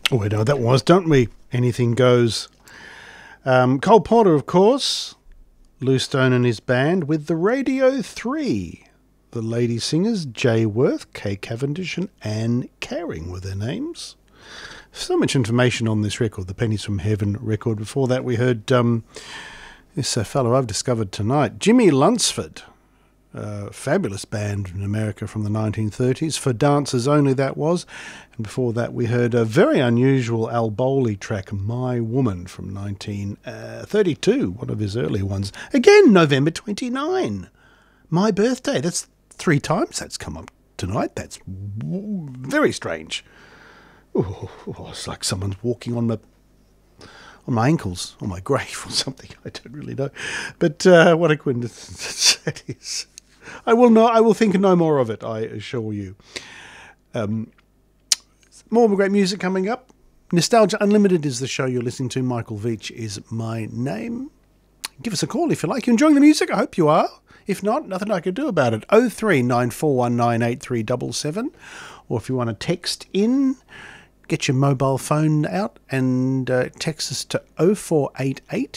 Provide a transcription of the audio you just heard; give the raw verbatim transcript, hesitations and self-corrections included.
Oh, we know what that was, don't we? Anything Goes. Um, Cole Porter, of course. Lou Stone and his band with the Radio three. The lady singers, Jay Worth, Kay Cavendish and Anne Caring were their names. So much information on this record, the Pennies from Heaven record. Before that we heard um, this uh, fellow I've discovered tonight, Jimmy Lunsford. Uh, fabulous band in America from the nineteen thirties. For Dancers Only, that was. And before that we heard a very unusual Al Bowley track, My Woman, from nineteen thirty-two, one of his early ones. Again, November twenty-ninth. My birthday. That's three times that's come up tonight. That's w- very strange. Ooh, it's like someone's walking on the on my ankles, on my grave or something. I don't really know. But uh, what a coincidence that is. I will not. I will think no more of it, I assure you. Um, more great music coming up. Nostalgia Unlimited is the show you're listening to. Michael Veitch is my name. Give us a call if you like. You're enjoying the music? I hope you are. If not, nothing I can do about it. oh three nine four one nine eight three seven seven. Or if you want to text in, get your mobile phone out and uh, text us to oh four eight eight